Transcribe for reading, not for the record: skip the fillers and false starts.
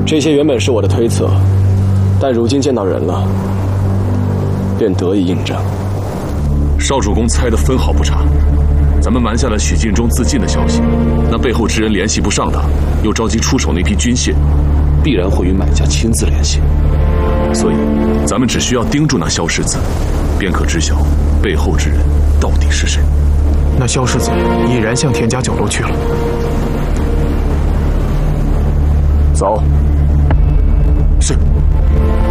这些原本是我的推测，但如今见到人了，便得以印证。 少主公猜得分毫不差。咱们瞒下了许敬忠自尽的消息，那背后之人联系不上他，又着急出手那批军械，必然会与买家亲自联系。所以，咱们只需要盯住那萧世子，便可知晓背后之人到底是谁。 那萧世子已然向田家角落去了。 走。 是。